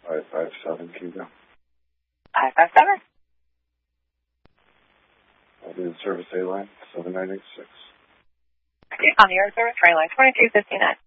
557, Cuba. 557. I'll be in service A line, 7986. On the air service, train line 2259.